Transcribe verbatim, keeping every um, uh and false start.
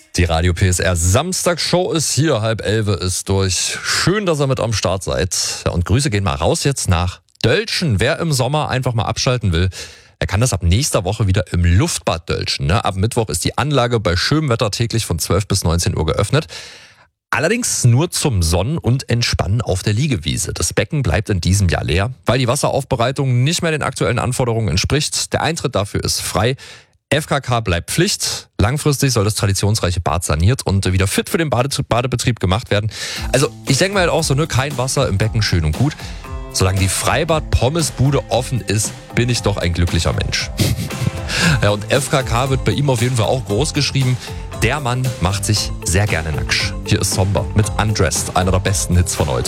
Die Radio P S R Samstagsshow ist hier, halb elfe ist durch. Schön, dass ihr mit am Start seid. Ja, und Grüße gehen mal raus jetzt nach Dölzschen. Wer im Sommer einfach mal abschalten will, der kann das ab nächster Woche wieder im Luftbad Dölzschen. Ne? Ab Mittwoch ist die Anlage bei schönem Wetter täglich von zwölf bis neunzehn Uhr geöffnet. Allerdings nur zum Sonnen und Entspannen auf der Liegewiese. Das Becken bleibt in diesem Jahr leer, weil die Wasseraufbereitung nicht mehr den aktuellen Anforderungen entspricht. Der Eintritt dafür ist frei. F K K bleibt Pflicht. Langfristig soll das traditionsreiche Bad saniert und wieder fit für den Bade- Badebetrieb gemacht werden. Also ich denke mal halt auch so, ne, kein Wasser im Becken, schön und gut. Solange die Freibad-Pommesbude offen ist, bin ich doch ein glücklicher Mensch. Ja, und F K K wird bei ihm auf jeden Fall auch groß geschrieben. Der Mann macht sich sehr gerne nackt. Hier ist Somber mit Undressed, einer der besten Hits von heute.